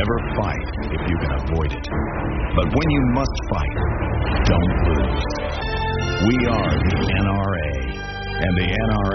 Never fight if you can avoid it. But when you must fight, don't lose. We are the NRA, and the NRA